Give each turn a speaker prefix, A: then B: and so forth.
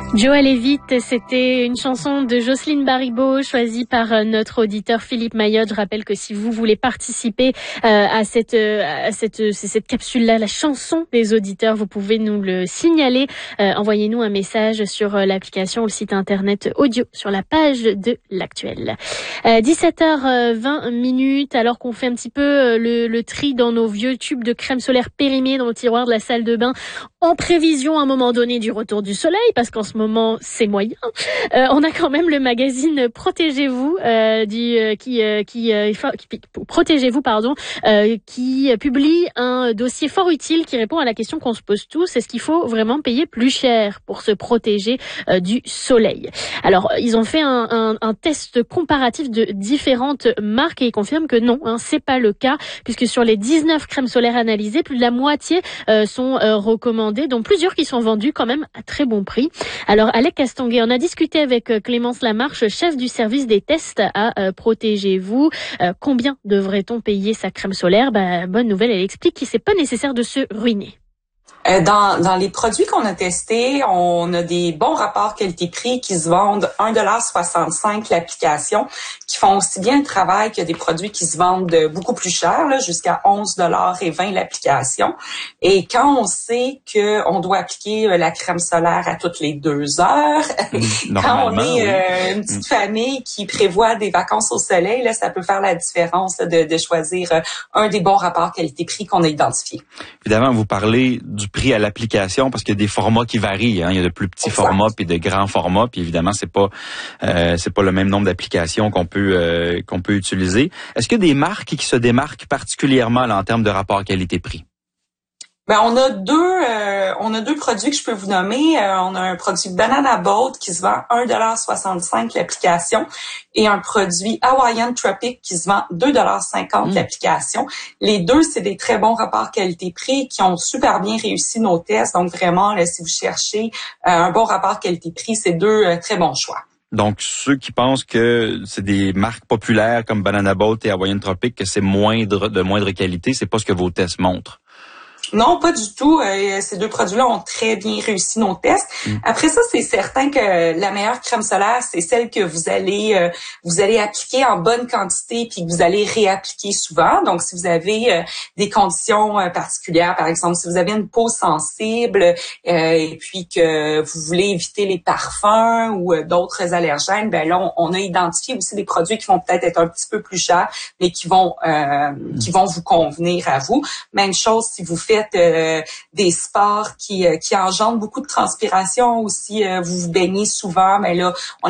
A: Joël et Vite, c'était une chanson de Jocelyne Baribeau choisie par notre auditeur Philippe Mayotte. Je rappelle que si vous voulez participer à cette capsule-là, la chanson des auditeurs, vous pouvez nous le signaler. Envoyez-nous un message sur l'application ou le site internet audio sur la page de l'Actuel. 17h20 alors qu'on fait un petit peu le tri dans nos vieux tubes de crème solaire périmés dans le tiroir de la salle de bain en prévision à un moment donné du retour du soleil, parce qu'en ce moment c'est moyen. On a quand même le magazine Protégez-vous qui publie un dossier fort utile qui répond à la question qu'on se pose tous: est-ce qu'il faut vraiment payer plus cher pour se protéger du soleil? Alors ils ont fait un test comparatif de différentes marques et ils confirment que non, c'est pas le cas, puisque sur les 19 crèmes solaires analysées, plus de la moitié sont recommandées, dont plusieurs qui sont vendues quand même à très bon prix. Alors Alec Castonguay, on a discuté avec Clémence Lamarche, chef du service des tests à Protégez-vous. Combien devrait-on payer sa crème solaire? Bonne nouvelle, elle explique qu'il c'est pas nécessaire de se ruiner.
B: Dans les produits qu'on a testés, on a des bons rapports qualité-prix qui se vendent 1,65$ l'application, qui font aussi bien le travail que des produits qui se vendent beaucoup plus cher, là, jusqu'à 11,20$ l'application. Et quand on sait qu'on doit appliquer la crème solaire à toutes les 2 heures, quand on est une petite famille qui prévoit des vacances au soleil, là, ça peut faire la différence là, de choisir un des bons rapports qualité-prix qu'on a identifié.
C: Évidemment, vous parlez du prix à l'application parce qu'il y a des formats qui varient. Il y a de plus petits formats puis de grands formats. Puis évidemment, c'est pas le même nombre d'applications qu'on peut utiliser. Est-ce qu'il y a des marques qui se démarquent particulièrement là, en termes de rapport qualité-prix?
B: On a deux produits que je peux vous nommer. On a un produit Banana Boat qui se vend 1,65$ l'application et un produit Hawaiian Tropic qui se vend 2,50$ l'application. Les deux, c'est des très bons rapports qualité-prix qui ont super bien réussi nos tests. Donc vraiment, là, si vous cherchez un bon rapport qualité-prix, c'est deux très bons choix.
C: Donc, ceux qui pensent que c'est des marques populaires comme Banana Boat et Hawaiian Tropic, que c'est de moindre qualité, c'est pas ce que vos tests montrent.
B: Non, pas du tout. Ces deux produits-là ont très bien réussi nos tests. Après ça, c'est certain que la meilleure crème solaire, c'est celle que vous allez appliquer en bonne quantité puis que vous allez réappliquer souvent. Donc, si vous avez des conditions particulières, par exemple, si vous avez une peau sensible et puis que vous voulez éviter les parfums ou d'autres allergènes, là, on a identifié aussi des produits qui vont peut-être être un petit peu plus chers, mais qui vont vous convenir à vous. Même chose si vous faites des sports qui engendrent beaucoup de transpiration aussi, vous vous baignez souvent, mais là, on